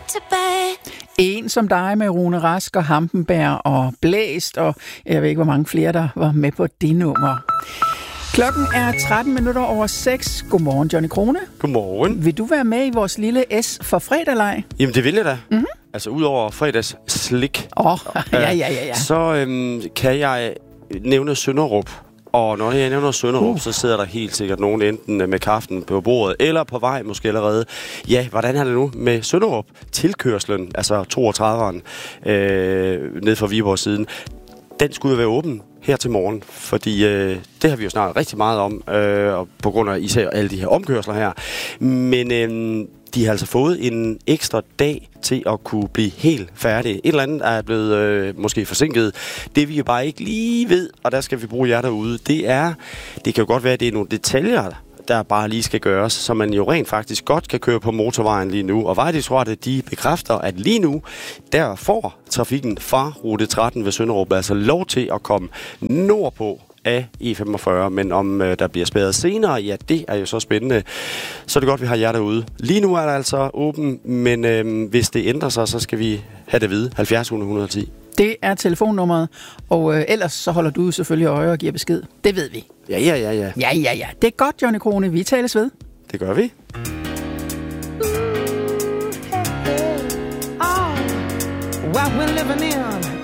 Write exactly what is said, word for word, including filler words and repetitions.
En som dig med Rune Rask og Hampenberg og Blæst, og jeg ved ikke, hvor mange flere, der var med på det nummer. Klokken er tretten minutter over seks. Godmorgen, Johnny Krone. Godmorgen. Vil du være med i vores lille S for fredagleg? Jamen, det vil jeg da. Mm-hmm. Altså, udover fredags slik, Åh, oh, ja, ja, ja, ja. så øhm, kan jeg nævne Sønderup. Og når jeg nævner Sønderup, uh. så sidder der helt sikkert nogen enten med kaffen på bordet, eller på vej måske allerede. Ja, hvordan er det nu med Sønderup? Tilkørslen, altså toogtrediveren, øh, ned fra Viborg siden, den skulle jo være åben her til morgen, fordi øh, det har vi jo snakket rigtig meget om, øh, og på grund af især alle de her omkørsler her. Men øh, de har altså fået en ekstra dag til at kunne blive helt færdige. Et eller andet er blevet øh, måske forsinket. Det vi jo bare ikke lige ved, og der skal vi bruge jer derude, det er, det kan jo godt være, at det er nogle detaljer, der bare lige skal gøres, så man jo rent faktisk godt kan køre på motorvejen lige nu. Og Vejdirektoratet, de bekræfter, at lige nu, der får trafikken fra rute tretten ved Sønderup altså lov til at komme nordpå af E femogfyrre, men om øh, der bliver spærret senere, ja, det er jo så spændende. Så er det godt, vi har jer derude. Lige nu er der altså åben, men øh, hvis det ændrer sig, så skal vi have det vide. halvfjerds hundrede et hundrede og ti. Det er telefonnummeret, og øh, ellers så holder du selvfølgelig øje og giver besked. Det ved vi. Ja, ja, ja, ja. Ja, ja, ja. Det er godt, Johnny Krone. Vi tales ved. Det gør vi. Oh, what we're living in.